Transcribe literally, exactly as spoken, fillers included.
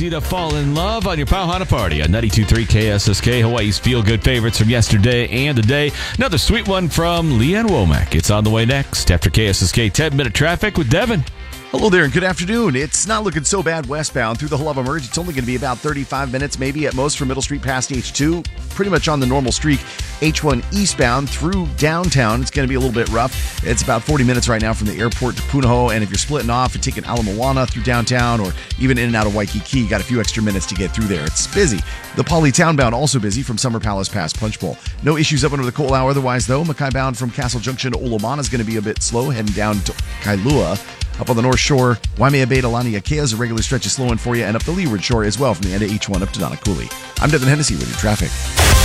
Easy to fall in love on your Pauhana Party on ninety-two point three K S S K, Hawaii's feel-good favorites from yesterday and today. Another sweet one from Leanne Womack. It's on the way next after K S S K ten-minute traffic with Devin. Hello there and good afternoon. It's not looking so bad westbound through the Halawa Merge. It's only going to be about thirty-five minutes, maybe at most, from Middle Street past H two. Pretty much on the normal streak. H one eastbound through downtown. It's going to be a little bit rough. It's about forty minutes right now from the airport to Punahou. And if you're splitting off and taking Ala Moana through downtown or even in and out of Waikiki, you got a few extra minutes to get through there. It's busy. The Poly townbound also busy from Summer Palace past Punch Bowl. No issues up under the Coal Hour otherwise, though. Mackay bound from Castle Junction to Olomana is going to be a bit slow, heading down to Kailua. Up on the North Shore, Waimea Bay to Laniakea is a regular stretch of slowing for you, and up the Leeward Shore as well from the end of H one up to Donakuli. I'm Devin Hennessy with your traffic.